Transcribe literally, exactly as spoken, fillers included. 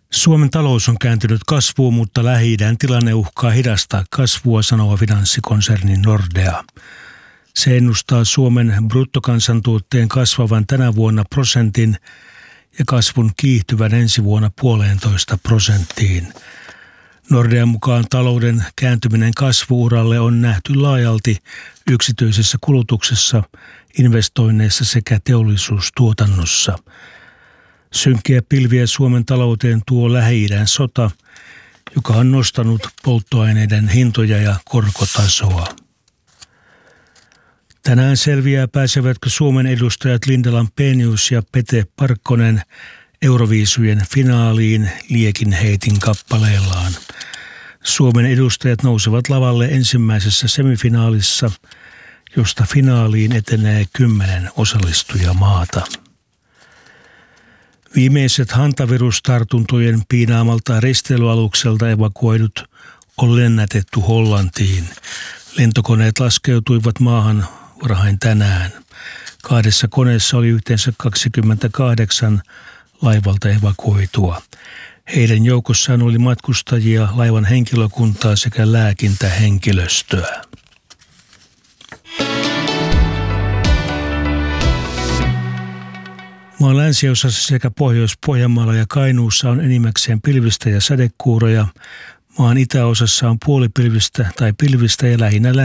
Suomen talous on kääntynyt kasvuun, mutta Lähi-idän tilanne uhkaa hidastaa kasvua, sanoo finanssikonserni Nordea. Se ennustaa Suomen bruttokansantuotteen kasvavan tänä vuonna prosentin ja kasvun kiihtyvän ensi vuonna puolentoista prosenttiin. Nordean mukaan talouden kääntyminen kasvu-uralle on nähty laajalti yksityisessä kulutuksessa, investoinneissa sekä teollisuustuotannossa. Synkkiä pilviä Suomen talouteen tuo Lähi-idän sota, joka on nostanut polttoaineiden hintoja ja korkotasoa. Tänään selviää, pääsevätkö Suomen edustajat Linda Lampenius ja Pete Parkkonen Euroviisujen finaaliin liekinheitin kappaleellaan. Suomen edustajat nousevat lavalle ensimmäisessä semifinaalissa, josta finaaliin etenee kymmenen osallistujamaata. Viimeiset hantavirustartuntojen piinaamalta risteilyalukselta evakuoidut on lennätetty Hollantiin. Lentokoneet laskeutuivat maahan varhain tänään. Kahdessa koneessa oli yhteensä kaksikymmentäkahdeksan laivalta evakuoitua. Heidän joukossaan oli matkustajia, laivan henkilökuntaa sekä lääkintähenkilöstöä. Maan länsiosassa sekä Pohjois-Pohjanmaalla ja Kainuussa on enimmäkseen pilvistä ja sadekuuroja. Maan itäosassa on puolipilvistä tai pilvistä ja lähinnä